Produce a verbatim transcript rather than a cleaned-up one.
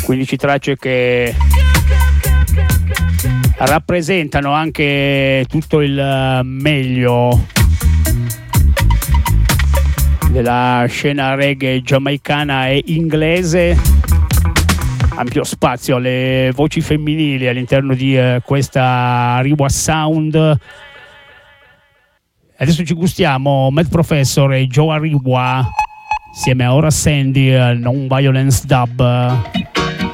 quindici tracce che rappresentano anche tutto il meglio della scena reggae giamaicana e inglese. Ampio spazio alle voci femminili all'interno di eh, questa Riwa Sound. Adesso ci gustiamo Mad Professor e Joe Arriwa insieme a Ora Sandy, Non Violence Dub.